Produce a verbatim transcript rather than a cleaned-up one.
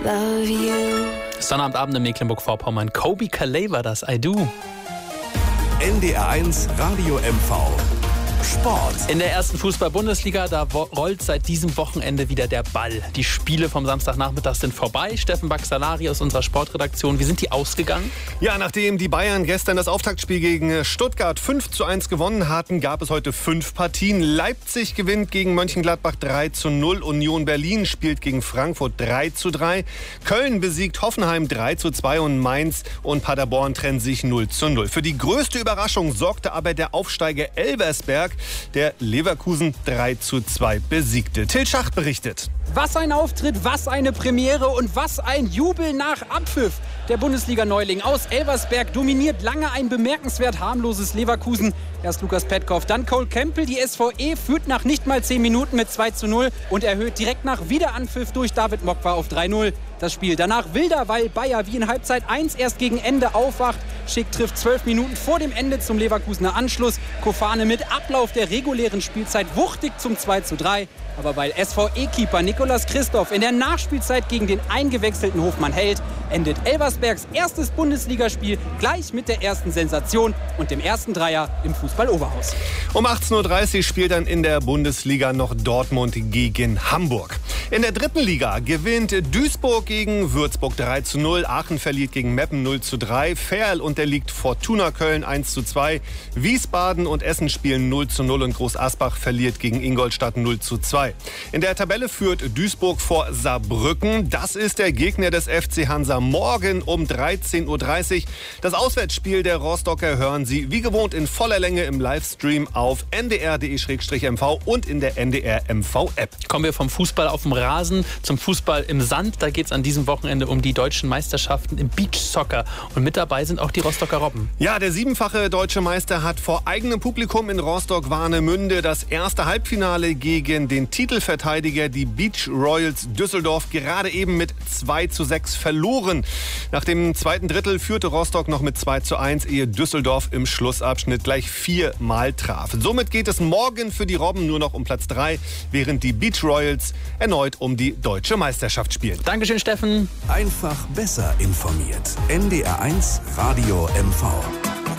Love you. Sonnabendabend in Mecklenburg-Vorpommern. Kobi Calais war das, I do. N D R eins Radio M V. Sport. In der ersten Fußball-Bundesliga, da rollt seit diesem Wochenende wieder der Ball. Die Spiele vom Samstagnachmittag sind vorbei. Steffen Baxalari aus unserer Sportredaktion, wie sind die ausgegangen? Ja, nachdem die Bayern gestern das Auftaktspiel gegen Stuttgart fünf zu eins gewonnen hatten, gab es heute fünf Partien. Leipzig gewinnt gegen Mönchengladbach drei zu null. Union Berlin spielt gegen Frankfurt drei zu drei. Köln besiegt Hoffenheim drei zu zwei und Mainz und Paderborn trennen sich null zu null. Für die größte Überraschung sorgte aber der Aufsteiger Elversberg, der Leverkusen drei zu zwei besiegte. Till Schacht berichtet. Was ein Auftritt, was eine Premiere und was ein Jubel nach Abpfiff. Der Bundesliga-Neuling aus Elversberg dominiert lange ein bemerkenswert harmloses Leverkusen. Erst Lukas Petkov, dann Cole Campbell. Die S V E führt nach nicht mal zehn Minuten mit zwei zu null und erhöht direkt nach Wiederanpfiff durch David Mokwa auf drei null. Das Spiel danach wilder, weil Bayer wie in Halbzeit eins erst gegen Ende aufwacht. Schick trifft zwölf Minuten vor dem Ende zum Leverkusener Anschluss. Kofane mit Ablauf der regulären Spielzeit wuchtig zum zwei zu drei. Aber weil S V E-Keeper Nicolas Christoph in der Nachspielzeit gegen den eingewechselten Hofmann hält, endet Elversbergs erstes Bundesligaspiel gleich mit der ersten Sensation und dem ersten Dreier im Fußball-Oberhaus. Um achtzehn Uhr dreißig spielt dann in der Bundesliga noch Dortmund gegen Hamburg. In der dritten Liga gewinnt Duisburg gegen Würzburg drei zu null. Aachen verliert gegen Meppen null zu drei. Ferl unterliegt Fortuna Köln eins zu zwei. Wiesbaden und Essen spielen null zu null und Groß Asbach verliert gegen Ingolstadt null zu zwei. In der Tabelle führt Duisburg vor Saarbrücken. Das ist der Gegner des F C Hansa morgen um dreizehn Uhr dreißig. Das Auswärtsspiel der Rostocker hören Sie wie gewohnt in voller Länge im Livestream auf n d r punkt d e slash m v und in der N D R M V-App. Kommen wir vom Fußball auf dem Rasen zum Fußball im Sand. Da geht es an diesem Wochenende um die deutschen Meisterschaften im Beachsoccer. Und mit dabei sind auch die Rostocker Robben. Ja, der siebenfache deutsche Meister hat vor eigenem Publikum in Rostock-Warnemünde das erste Halbfinale gegen den Titelverteidiger, die Beach Royals Düsseldorf, gerade eben mit zwei zu sechs verloren. Nach dem zweiten Drittel führte Rostock noch mit zwei zu eins, ehe Düsseldorf im Schlussabschnitt gleich viermal traf. Somit geht es morgen für die Robben nur noch um Platz drei, während die Beach Royals erneut um die deutsche Meisterschaft spielen. Dankeschön, Steffen. Einfach besser informiert. N D R eins Radio M V.